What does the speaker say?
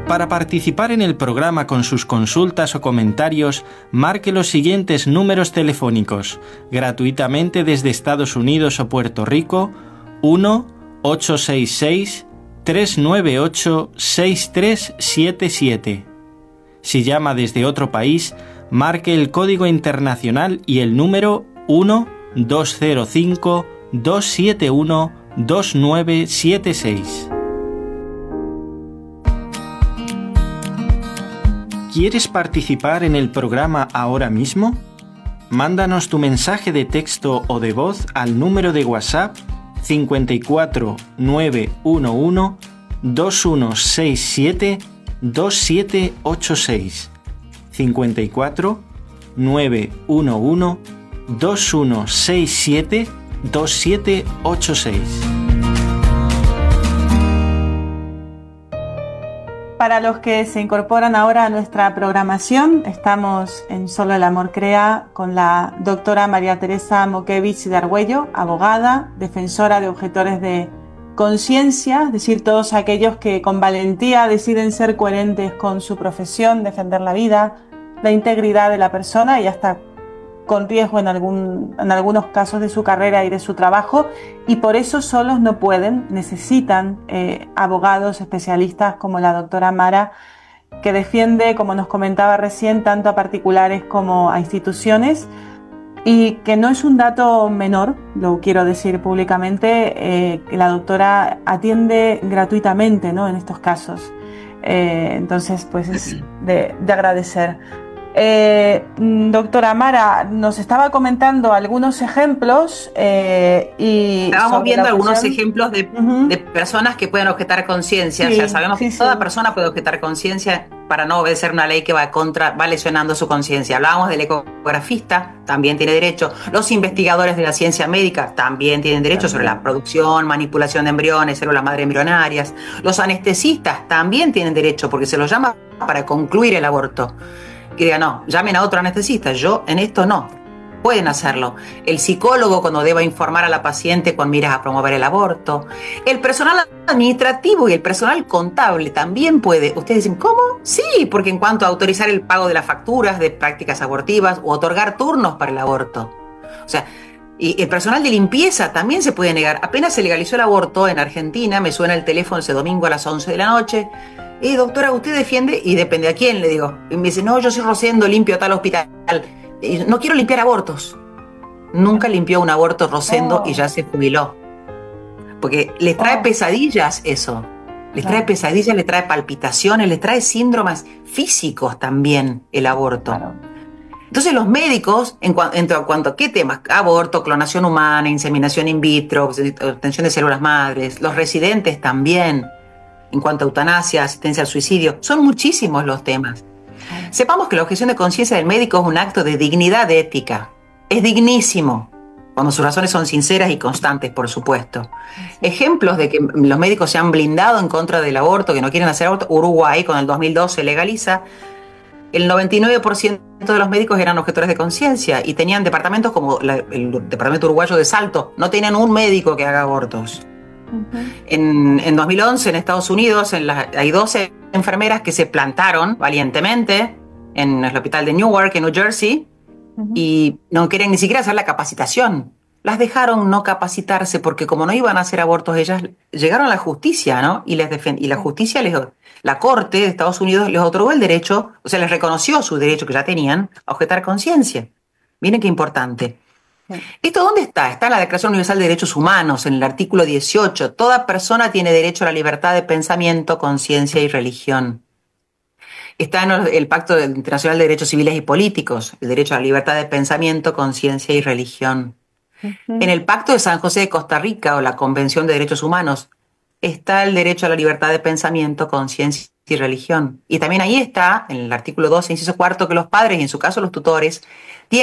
Para participar en el programa con sus consultas o comentarios, marque los siguientes números telefónicos, gratuitamente desde Estados Unidos o Puerto Rico: 1-866-398-6377. Si llama desde otro país, marque el código internacional y el número 1-205-271-2976. ¿Quieres participar en el programa ahora mismo? Mándanos tu mensaje de texto o de voz al número de WhatsApp 54 911 2167 2786. 54 911 2167 2786. Para los que se incorporan ahora a nuestra programación, estamos en Solo el Amor Crea con la doctora María Teresa Moquevich de Argüello, abogada, defensora de objetores de conciencia, es decir, todos aquellos que con valentía deciden ser coherentes con su profesión, defender la vida, la integridad de la persona y hasta con riesgo en algunos casos de su carrera y de su trabajo, y por eso solos no pueden, necesitan abogados especialistas como la doctora Mara, que defiende, como nos comentaba recién, tanto a particulares como a instituciones, y que no es un dato menor, lo quiero decir públicamente, que la doctora atiende gratuitamente, ¿no?, en estos casos. Entonces, pues es de agradecer. Doctora Mara, nos estaba comentando algunos ejemplos y estábamos viendo algunos ejemplos de personas que pueden objetar conciencia. Sí, ya sabemos que toda persona puede objetar conciencia para no obedecer una ley que va lesionando su conciencia. Hablábamos del ecografista, también tiene derecho. Los investigadores de la ciencia médica también tienen derecho sobre la producción, manipulación de embriones, células madre embrionarias. Los anestesistas también tienen derecho porque se los llama para concluir el aborto. Que diga, no, llamen a otro anestesista, yo en esto no. Pueden hacerlo. El psicólogo cuando deba informar a la paciente con miras a promover el aborto. El personal administrativo y el personal contable también puede. Ustedes dicen, ¿cómo? Sí, porque en cuanto a autorizar el pago de las facturas de prácticas abortivas o otorgar turnos para el aborto. O sea, y el personal de limpieza también se puede negar. Apenas se legalizó el aborto en Argentina, me suena el teléfono ese domingo a las 11 de la noche. Doctora, ¿usted defiende? Y depende a quién, le digo. Y me dice, no, yo soy Rosendo, limpio tal hospital. Y no quiero limpiar abortos. Nunca limpió un aborto Rosendo y ya se jubiló. Porque les trae pesadillas eso. Les trae pesadillas, les trae palpitaciones, les trae síndromes físicos también el aborto. Claro. Entonces los médicos, en cuanto a qué temas, aborto, clonación humana, inseminación in vitro, obtención de células madres, los residentes también, en cuanto a eutanasia, asistencia al suicidio, son muchísimos los temas. Sepamos que la objeción de conciencia del médico es un acto de dignidad ética. Es dignísimo, cuando sus razones son sinceras y constantes, por supuesto. Ejemplos de que los médicos se han blindado en contra del aborto, que no quieren hacer aborto. Uruguay, con el 2002 se legaliza. El 99% de los médicos eran objetores de conciencia y tenían departamentos como el departamento uruguayo de Salto. No tenían un médico que haga abortos. En 2011 en Estados Unidos hay 12 enfermeras que se plantaron valientemente en el hospital de Newark, en New Jersey, y no quieren ni siquiera hacer la capacitación. Las dejaron no capacitarse porque como no iban a hacer abortos ellas, llegaron a la justicia, ¿no? Y la justicia, la Corte de Estados Unidos les otorgó el derecho, o sea, les reconoció su derecho que ya tenían a objetar conciencia. Miren qué importante. ¿Esto dónde está? Está en la Declaración Universal de Derechos Humanos, en el artículo 18. Toda persona tiene derecho a la libertad de pensamiento, conciencia y religión. Está en el Pacto Internacional de Derechos Civiles y Políticos, el derecho a la libertad de pensamiento, conciencia y religión. En el Pacto de San José de Costa Rica o la Convención de Derechos Humanos está el derecho a la libertad de pensamiento, conciencia y religión. Y también ahí está, en el artículo 12, inciso cuarto, que los padres, y en su caso los tutores,